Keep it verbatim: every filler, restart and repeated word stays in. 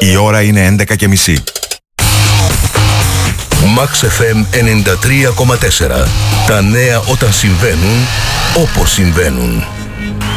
Η ώρα είναι έντεκα και μισή. Max εφ εμ ενενήντα τρία κόμμα τέσσερα. Τα νέα όταν συμβαίνουν, όπως συμβαίνουν.